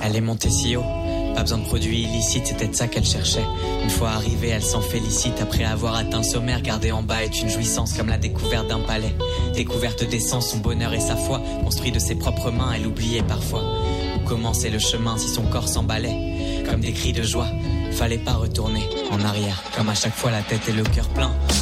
Elle est montée si haut, pas besoin de produits illicites, c'était de ça qu'elle cherchait. Une fois arrivée, elle s'en félicite. Après avoir atteint le sommet, regarder en bas est une jouissance comme la découverte d'un palais. Découverte d'essence, son bonheur et sa foi, construit de ses propres mains, elle oubliait parfois où commençait le chemin si son corps s'emballait. Comme des cris de joie, fallait pas retourner en arrière. Comme à chaque fois la tête et le cœur plein.